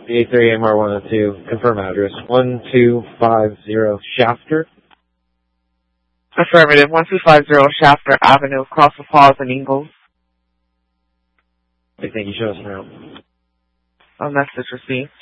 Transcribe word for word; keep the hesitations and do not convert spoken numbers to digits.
B A three M R one oh two. Confirm address. one two five zero Shafter. Affirmative. one two five zero Shafter Avenue, across the falls in Ingalls. I think you show us now. A message received.